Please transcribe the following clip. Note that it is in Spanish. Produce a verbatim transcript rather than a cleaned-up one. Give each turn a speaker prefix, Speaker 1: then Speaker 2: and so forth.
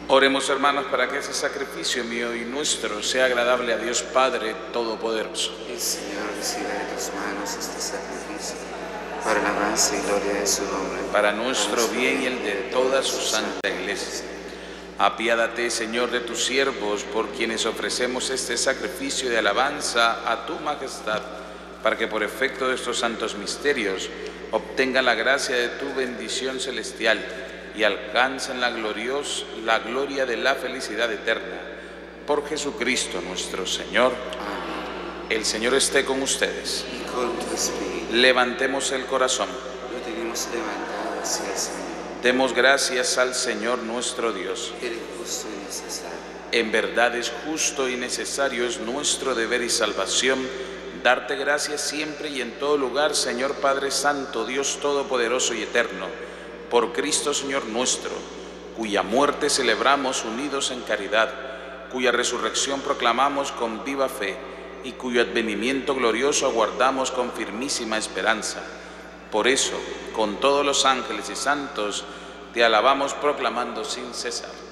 Speaker 1: Oremos, hermanos, para que ese sacrificio mío y nuestro sea agradable a Dios Padre Todopoderoso.
Speaker 2: El Señor reciba de tus manos este sacrificio, para la alabanza y gloria de su nombre,
Speaker 1: para nuestro bien y el de toda su santa Iglesia. Apiádate, Señor, de tus siervos, por quienes ofrecemos este sacrificio de alabanza a tu majestad, para que por efecto de estos santos misterios obtengan la gracia de tu bendición celestial y alcancen la, glorios, la gloria de la felicidad eterna. Por Jesucristo nuestro Señor.
Speaker 2: Amén.
Speaker 1: El Señor esté con ustedes.
Speaker 2: Y con tu espíritu.
Speaker 1: Levantemos el corazón.
Speaker 2: Lo tenemos levantado hacia el Señor.
Speaker 1: Demos gracias al Señor nuestro Dios.
Speaker 2: Eres justo y necesario.
Speaker 1: En verdad es justo y necesario, es nuestro deber y salvación darte gracias siempre y en todo lugar, Señor Padre Santo, Dios Todopoderoso y Eterno, por Cristo Señor nuestro, cuya muerte celebramos unidos en caridad, cuya resurrección proclamamos con viva fe y cuyo advenimiento glorioso aguardamos con firmísima esperanza. Por eso, con todos los ángeles y santos, te alabamos proclamando sin cesar.